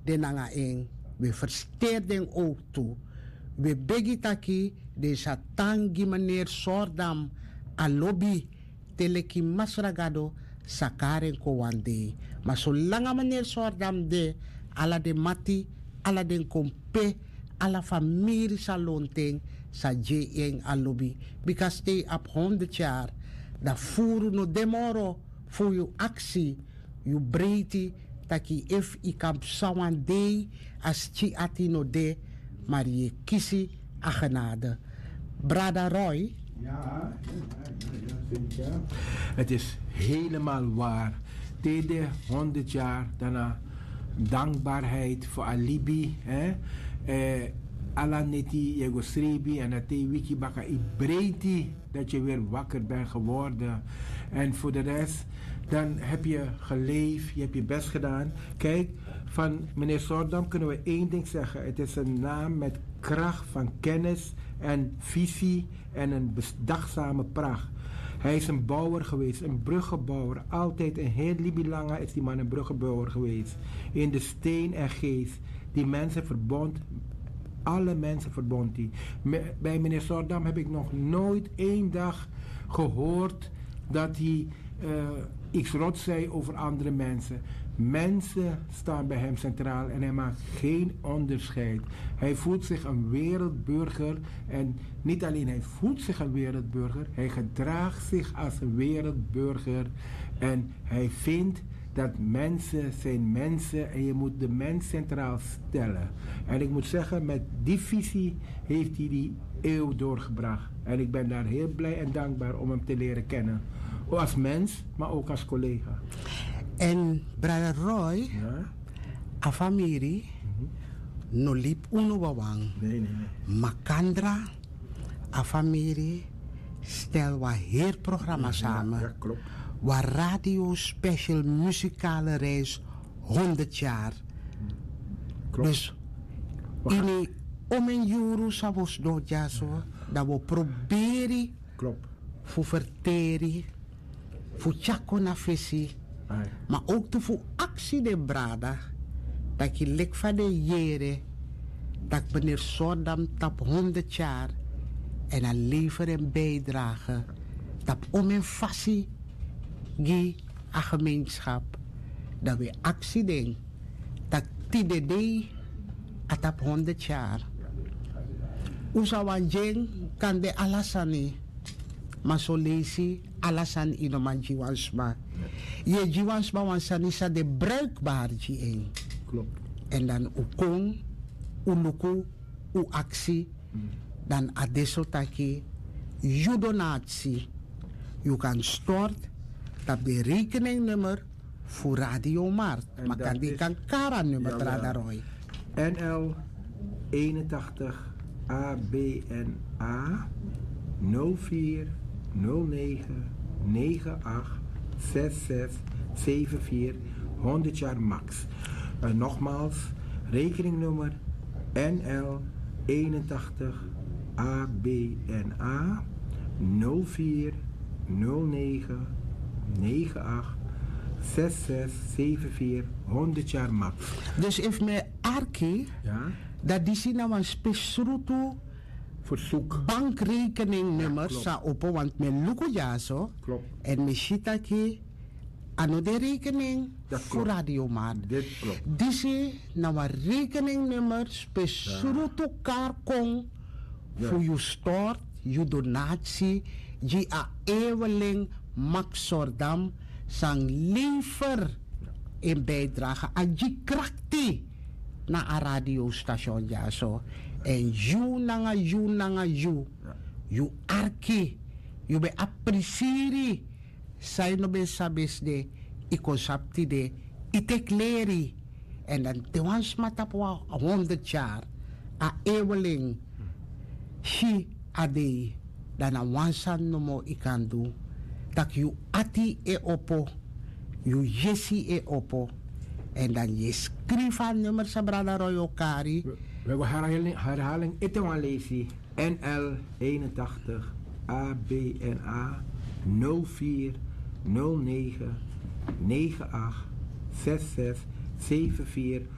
de nanga ing. We versterden ook toe. We begitaki de satangi meneer Sordam a lobby teleki masragado sakaren ko wande. Maar zolang meneer Sordam de ala de mati, ala den kompe, ala familie salonteng sa jeng a lobby. Because they up 100 jaar da furu no demoro voor je actie, je breedte, taki if I kamp sawan day as chi atino de, maar je kiesie a genade. Brada Roy. Ja. Het is helemaal waar. Tegen 100 jaar daarna dankbaarheid voor alibi. Alla neti jego srebi en dat wiki baka I breedte dat je weer wakker bent geworden. En voor de rest, dan heb je geleefd, je hebt je best gedaan. Kijk, van meneer Sordam kunnen we één ding zeggen. Het is een naam met kracht van kennis en visie en een bedachtzame pracht. Hij is een bouwer geweest, een bruggenbouwer. Altijd een heel Libilanga is die man een bruggenbouwer geweest. In de steen en geest. Die mensen verbond, alle mensen verbond hij. Bij meneer Sordam heb ik nog nooit één dag gehoord dat hij iets rot zei over andere mensen. Mensen staan bij hem centraal en hij maakt geen onderscheid. Hij voelt zich een wereldburger en niet alleen hij voelt zich een wereldburger, hij gedraagt zich als een wereldburger en hij vindt dat mensen zijn mensen en je moet de mens centraal stellen. En ik moet zeggen, met die visie heeft hij die eeuw doorgebracht. En ik ben daar heel blij en dankbaar om hem te leren kennen. Als mens, maar ook als collega. En brother Roy, ja? A familie, no liep uno wawang. Nee. Makandra, a familie, stel wa heer programma samen. Ja, klopt. Waar radio special muzikale reis 100 jaar. Klopt. Dus ini om en juru savos doja so dat we proberen voor verteren, voor chako na visie, maar ook te voor actie de brada dat je lek van de jere dat meneer Sordam tap 100 jaar en een lever en bijdrage tap om en fasie gi a gemeenschap dat we actie den dat TDD atap 100 jaar. Usawan jeng kan de alasani masolesi alasan inoman jiwansma. Je jiwansma wansani sa de bruikbaar jien. Klopt. En dan ukong, uluku, u actie, dan adesotaki, je donatie. Je kan stort dat de rekeningnummer voor Radio Mart. Maar kan die kan kara-nummer Radaroy. NL 81 ABNA 04 09 98 66 74 100 jaar max. Nogmaals, rekeningnummer NL 81 ABNA 04 09 98 6674 100 jaar max. Dus if me arki, ja? Dat die zien nou een speciale verzoek bankrekeningnummer sa opo want me luko ja zo. Klopt. En me shitaki ano de rekening voor Radio Mart. Dit klopt. Disi nou een rekeningnummer speciale karkong voor je stort, je donatie, je a eveling Max Sordam sang lever in bijdrage aan je krakti na een radiostation ja zo. En you nanga you arki you be appreciëri sai no be sabes de ikonsapti de itekleri en dan te wans matapwa 100 jaar a eveling shi ade dan a wansan no mo ikandu tak you ati e opo you yesi e opo en dan je schrijft nummer sa brada Royo Kari. We hebben herhaling ete wan lesi NL 81 ABNA 04 09 98 66 74